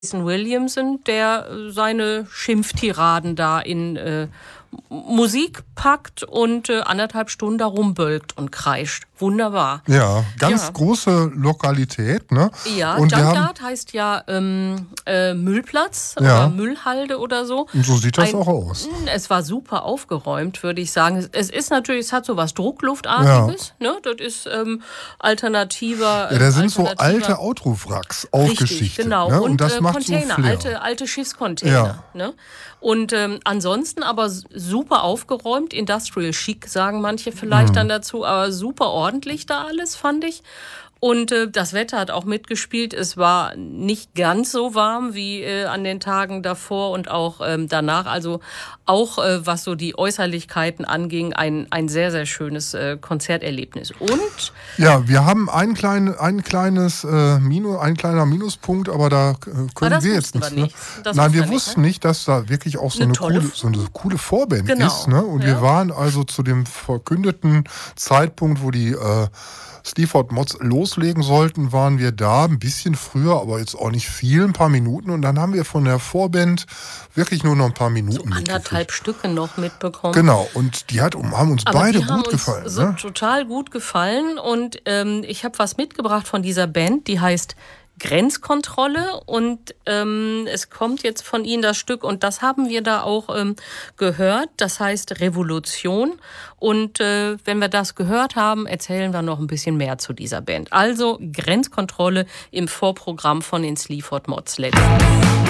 Jason Williamson, der seine Schimpftiraden da in Musik packt und 1,5 Stunden da rumbölkt und kreischt. Wunderbar. Ja, ganz große Lokalität, ne? Ja, und Junkyard heißt ja Müllplatz oder Müllhalde oder so. Und so sieht das auch aus. Es war super aufgeräumt, würde ich sagen. Es ist natürlich, es hat so was Druckluftartiges, ne? Das ist alternativer. Ja, da sind so alte Autowracks aufgeschichtet. Richtig, genau. Ne? Und das macht Container, so Flair. alte Schiffscontainer. Ne? Und ansonsten aber super aufgeräumt, industrial chic, sagen manche vielleicht dann dazu, aber super ordentlich da alles, fand ich. Und das Wetter hat auch mitgespielt. Es war nicht ganz so warm wie an den Tagen davor und auch danach. Also auch was so die Äußerlichkeiten anging, ein sehr, sehr schönes Konzerterlebnis. Und ja, wir haben ein kleiner Minuspunkt, aber da können wir jetzt nichts. Nein, wir wussten nicht, dass da wirklich auch so eine coole Vorband ist. Ne? Und wir waren also zu dem verkündeten Zeitpunkt, wo die Sleaford Mods loslegen sollten, waren wir da ein bisschen früher, aber jetzt auch nicht viel, ein paar Minuten. Und dann haben wir von der Vorband wirklich nur noch ein paar Minuten so 1,5 Stücke noch mitbekommen. Genau, und die haben uns beide gut gefallen. So total gut gefallen. Und ich habe was mitgebracht von dieser Band, die heißt Grenzkontrolle, und es kommt jetzt von ihnen das Stück, und das haben wir da auch gehört, das heißt Revolution, und wenn wir das gehört haben, erzählen wir noch ein bisschen mehr zu dieser Band. Also Grenzkontrolle im Vorprogramm von den Sleaford Mods letztens.